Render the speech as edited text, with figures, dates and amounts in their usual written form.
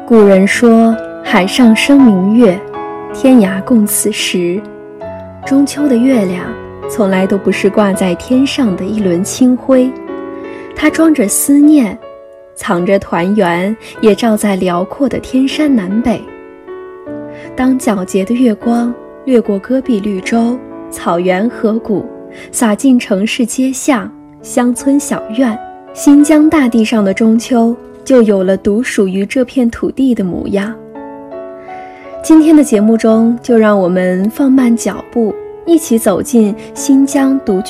古人说，海上生明月，天涯共此时。中秋的月亮从来都不是挂在天上的一轮清辉，它装着思念，藏着团圆，也照在辽阔的天山南北。当皎洁的月光掠过戈壁绿洲、草原河谷，洒进城市街巷、乡村小院，新疆大地上的中秋就有了独属于这片土地的模样。今天的节目中，就让我们放慢脚步，一起走进新疆独具